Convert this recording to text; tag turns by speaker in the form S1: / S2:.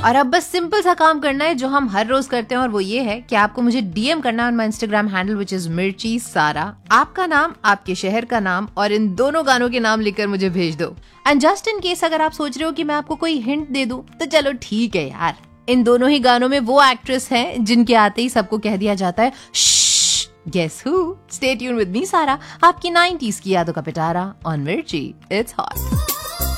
S1: और अब बस सिंपल सा काम करना है जो हम हर रोज करते हैं, और वो ये है कि आपको मुझे डीएम करना है on my Instagram handle which is मिर्ची सारा। आपका नाम, आपके शहर का नाम और इन दोनों गानों के नाम लिखकर मुझे भेज दो। एंड जस्ट इन केस अगर आप सोच रहे हो कि मैं आपको कोई हिंट दे दूं, तो चलो ठीक है यार, इन दोनों ही गानों में वो एक्ट्रेस हैं जिनके आते ही सबको कह दिया जाता है guess who. Stay tune with me सारा, आपकी 90s की यादों का पिटारा ऑन मिर्ची, इट्स हॉट।